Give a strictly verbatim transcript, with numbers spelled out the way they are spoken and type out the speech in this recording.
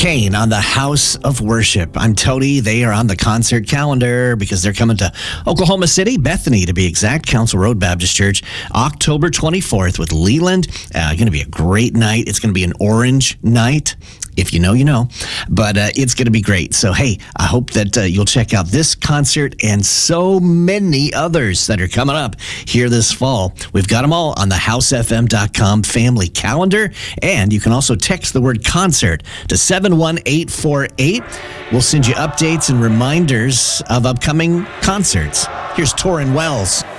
Kane on the House of Worship. I'm Tony. They are on the concert calendar because they're coming to Oklahoma City, Bethany to be exact, Council Road Baptist Church, October twenty-fourth with Leland. Uh, going to be a great night. It's going to be an orange night. If you know, you know. But uh, it's going to be great. So, hey, I hope that uh, you'll check out this concert and so many others that are coming up here this fall. We've got them all on the house f m dot com family calendar. And you can also text the word concert to seven one eight four eight. We'll send you updates and reminders of upcoming concerts. Here's Torrin Wells.